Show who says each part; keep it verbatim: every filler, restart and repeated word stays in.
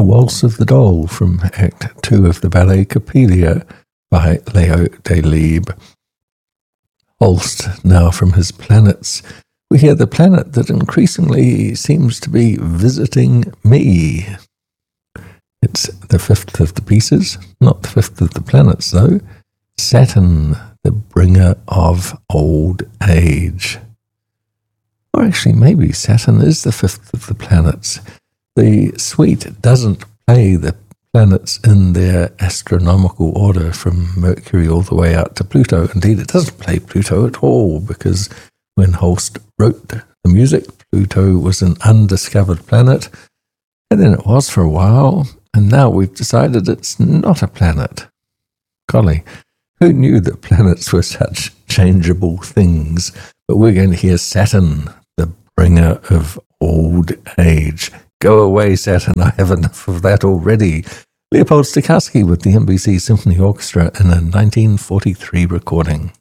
Speaker 1: The Waltz of the Doll from Act Two of the ballet Coppelia by Leo Delibes. Holst now from his planets. We hear the planet that increasingly seems to be visiting me. It's the fifth of the pieces, not the fifth of the planets though. Saturn, the bringer of old age. Or actually, maybe Saturn is the fifth of the planets. The suite doesn't play the planets in their astronomical order from Mercury all the way out to Pluto. Indeed, it doesn't play Pluto at all, because when Holst wrote the music, Pluto was an undiscovered planet, and then it was for a while, and now we've decided it's not a planet. Golly, who knew that planets were such changeable things? But we're going to hear Saturn, the bringer of old age. Go away, Saturn, I have enough of that already. Leopold Stokowski with the N B C Symphony Orchestra in a nineteen forty-three recording.